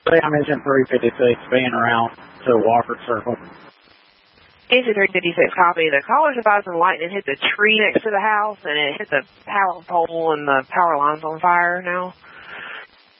Say I'm engine 356 being around to Walker Circle. Engine 356 copy. The caller's advising lightning hit the tree next to the house, and it hit the power pole, and the power line's on fire now.